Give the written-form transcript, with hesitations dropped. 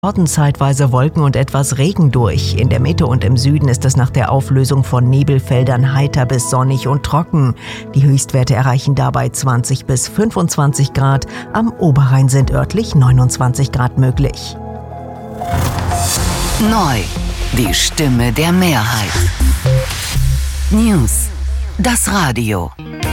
Norden zeitweise Wolken und etwas Regen durch. In der Mitte und im Süden ist es nach der Auflösung von Nebelfeldern heiter bis sonnig und trocken. Die Höchstwerte erreichen dabei 20 bis 25 Grad. Am Oberrhein sind örtlich 29 Grad möglich. Neu, die Stimme der Mehrheit. News, das Radio.